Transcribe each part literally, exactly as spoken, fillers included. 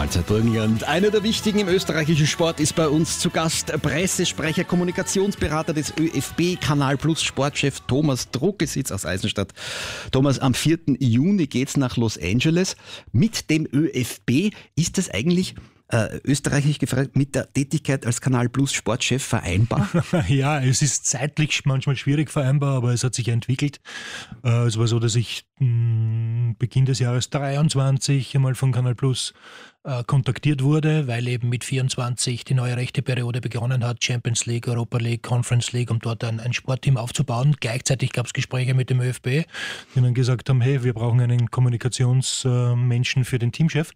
Mahlzeit Burgenland. Einer der wichtigen im österreichischen Sport ist bei uns zu Gast Pressesprecher, Kommunikationsberater des ÖFB, Kanal Plus Sportchef Thomas Druckesitz aus Eisenstadt. Thomas, am vierten Juni geht's nach Los Angeles. Mit dem ÖFB ist das eigentlich Äh, österreichisch gefragt, mit der Tätigkeit als Kanal Plus Sportchef vereinbar? Ja, es ist zeitlich manchmal schwierig vereinbar, aber es hat sich entwickelt. Äh, es war so, dass ich mh, Beginn des Jahres dreiundzwanzig einmal von Kanal Plus äh, kontaktiert wurde, weil eben mit vierundzwanzig die neue Rechteperiode begonnen hat, Champions League, Europa League, Conference League, um dort ein, ein Sportteam aufzubauen. Gleichzeitig gab es Gespräche mit dem ÖFB, die dann gesagt haben, hey, wir brauchen einen Kommunikationsmenschen für den Teamchef.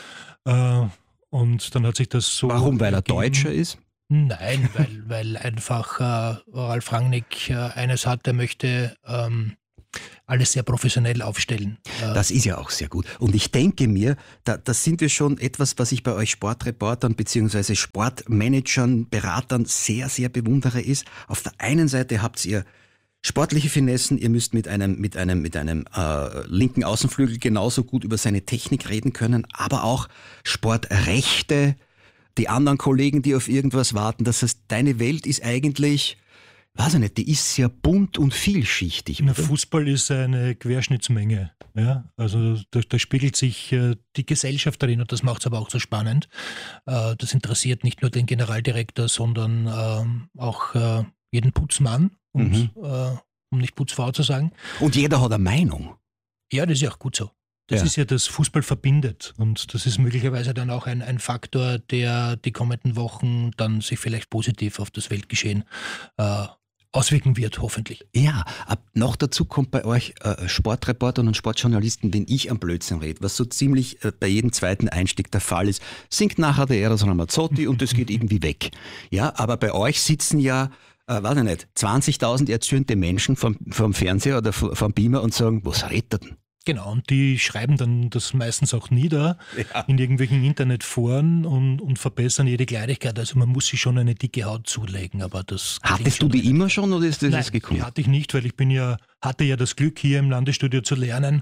Äh, Und dann hat sich das so... Warum? Weil er ergeben. Deutscher ist? Nein, weil, weil einfach äh, Ralf Rangnick äh, eines hat, er möchte ähm, alles sehr professionell aufstellen. Äh, Das ist ja auch sehr gut. Und ich denke mir, da, das sind wir schon etwas, was ich bei euch Sportreportern bzw. Sportmanagern, Beratern sehr, sehr bewundere ist. Auf der einen Seite habt ihr sportliche Finessen, ihr müsst mit einem, mit einem, mit einem äh, linken Außenflügel genauso gut über seine Technik reden können, aber auch Sportrechte, die anderen Kollegen, die auf irgendwas warten. Das heißt, deine Welt ist eigentlich, weiß ich nicht, die ist sehr bunt und vielschichtig. Der Fußball ist eine Querschnittsmenge. Ja? Also da, da spiegelt sich äh, die Gesellschaft darin und das macht es aber auch so spannend. Äh, das interessiert nicht nur den Generaldirektor, sondern äh, auch äh, jeden Putzmann. Und, Mhm. äh, um nicht Putzfrau zu sagen. Und jeder hat eine Meinung. Ja, das ist ja auch gut so. Das Ja. ist ja, das Fußball verbindet. Und das ist möglicherweise dann auch ein, ein Faktor, der die kommenden Wochen dann sich vielleicht positiv auf das Weltgeschehen äh, auswirken wird, hoffentlich. Ja, ab, noch dazu kommt bei euch äh, Sportreportern und Sportjournalisten, wenn ich am Blödsinn rede, was so ziemlich äh, bei jedem zweiten Einstieg der Fall ist, singt nachher der Eros Ramazzotti und das geht irgendwie weg. Ja, aber bei euch sitzen ja Äh, weiß ich nicht, zwanzigtausend erzürnte Menschen vom, vom Fernseher oder vom Beamer und sagen, was redet er denn? Genau, und die schreiben dann das meistens auch nieder Ja. in irgendwelchen Internetforen und, und verbessern jede Kleinigkeit. Also man muss sich schon eine dicke Haut zulegen, aber das... gelingt Hattest du schon die relativ. immer schon oder ist das Nein, jetzt gekommen? die hatte ich nicht, weil ich bin ja, hatte ja das Glück, hier im Landesstudio zu lernen,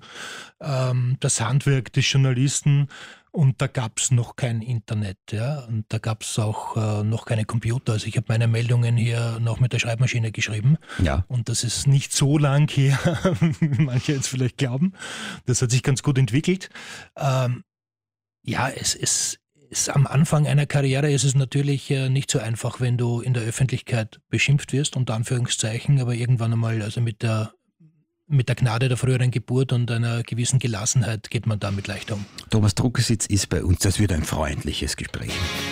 ähm, das Handwerk des Journalisten, und da gab es noch kein Internet, ja, und da gab es auch äh, noch keine Computer. Also ich habe meine Meldungen hier noch mit der Schreibmaschine geschrieben, Ja. und das ist nicht so lang her, wie manche jetzt vielleicht glauben. Das hat sich ganz gut entwickelt. Ähm, ja, es ist... Ist am Anfang einer Karriere ist es natürlich äh, nicht so einfach, wenn du in der Öffentlichkeit beschimpft wirst, unter Anführungszeichen, aber irgendwann einmal, also mit der, mit der Gnade der früheren Geburt und einer gewissen Gelassenheit geht man damit leichter um. Thomas Druckesitz ist bei uns, das wird ein freundliches Gespräch.